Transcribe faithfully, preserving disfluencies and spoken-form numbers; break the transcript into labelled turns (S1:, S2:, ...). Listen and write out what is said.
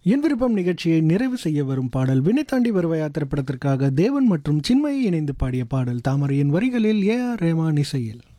S1: என் விருப்பம் நிகழ்ச்சியை நிறைவு செய்ய வரும் பாடல் வினை தாண்டி வருவாயா திரைப்படத்திற்காக தேவன் மற்றும் சின்மயி இணைந்து பாடிய பாடல் தாமரையின் வரிகளில் ஏ ஆர் ரஹ்மான் இசையில்.